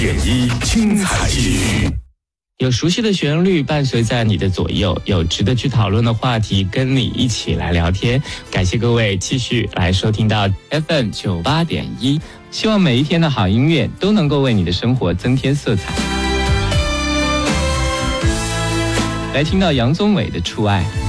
点一精彩曲， 有熟悉的旋律伴随在你的左右，有值得去讨论的话题跟你一起来聊天。感谢各位继续来收听到 FM 98.1，希望每一天的好音乐都能够为你的生活增添色彩。来听到杨宗纬的《初爱》。